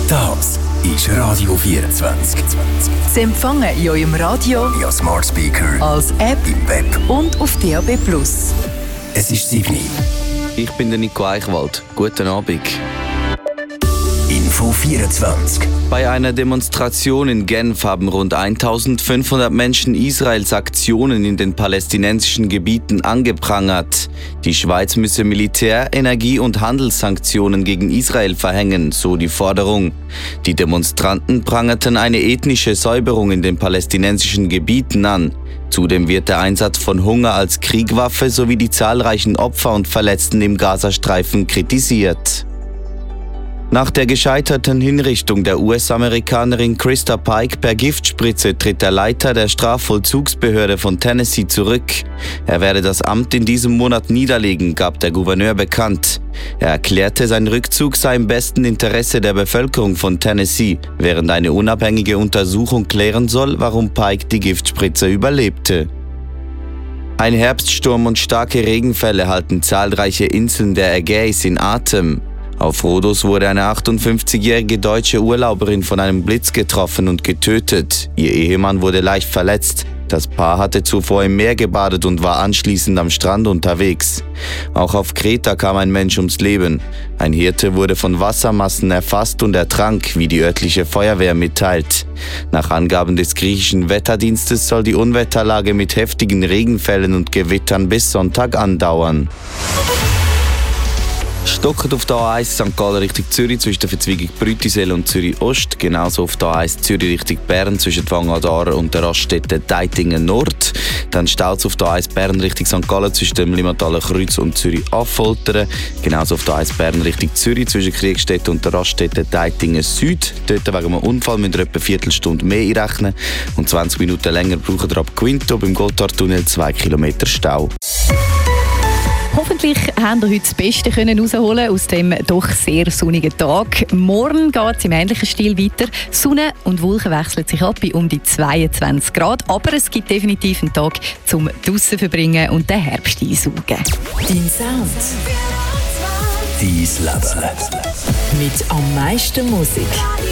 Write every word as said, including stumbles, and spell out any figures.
Das ist Radio vierundzwanzig. Sie empfangen in eurem Radio, via Smart Speaker, als App im Web und auf D A B plus. Es ist sieben. Ich bin der Nico Eichwald. Guten Abend. Info vierundzwanzig. Bei einer Demonstration in Genf haben rund eintausendfünfhundert Menschen Israels Aktionen in den palästinensischen Gebieten angeprangert. Die Schweiz müsse Militär-, Energie- und Handelssanktionen gegen Israel verhängen, so die Forderung. Die Demonstranten prangerten eine ethnische Säuberung in den palästinensischen Gebieten an. Zudem wird der Einsatz von Hunger als Kriegwaffe sowie die zahlreichen Opfer und Verletzten im Gazastreifen kritisiert. Nach der gescheiterten Hinrichtung der U S-Amerikanerin Krista Pike per Giftspritze tritt der Leiter der Strafvollzugsbehörde von Tennessee zurück. Er werde das Amt in diesem Monat niederlegen, gab der Gouverneur bekannt. Er erklärte, sein Rückzug sei im besten Interesse der Bevölkerung von Tennessee, während eine unabhängige Untersuchung klären soll, warum Pike die Giftspritze überlebte. Ein Herbststurm und starke Regenfälle halten zahlreiche Inseln der Ägäis in Atem. Auf Rhodos wurde eine achtundfünfzigjährige deutsche Urlauberin von einem Blitz getroffen und getötet. Ihr Ehemann wurde leicht verletzt. Das Paar hatte zuvor im Meer gebadet und war anschließend am Strand unterwegs. Auch auf Kreta kam ein Mensch ums Leben. Ein Hirte wurde von Wassermassen erfasst und ertrank, wie die örtliche Feuerwehr mitteilt. Nach Angaben des griechischen Wetterdienstes soll die Unwetterlage mit heftigen Regenfällen und Gewittern bis Sonntag andauern. Stockert auf der A eins Sankt Gallen Richtung Zürich zwischen der Verzweigung Brütisel und Zürich Ost. Genauso auf der A eins Zürich Richtung Bern zwischen Wangadara und der Raststätte Deitingen Nord. Dann staut es auf der A eins Bern Richtung Sankt Gallen zwischen dem Limmataler Kreuz und Zürich Affoltern. Genauso auf der A eins Bern Richtung Zürich zwischen Kriegstätte und der Raststätte Deitingen Süd. Dort wegen einem Unfall müsst ihr etwa eine Viertelstunde mehr einrechnen. Und zwanzig Minuten länger braucht ihr ab Quinto beim Gotthardtunnel zwei Kilometer Stau. Hoffentlich haben ihr heute das Beste herausholen aus dem doch sehr sonnigen Tag. Morgen geht es im ähnlichen Stil weiter. Sonne und Wolken wechseln sich ab bei um die zweiundzwanzig Grad. Aber es gibt definitiv einen Tag zum draussen verbringen und den Herbst einsaugen. Dein Sound. Dein Leben. Mit am meisten Musik.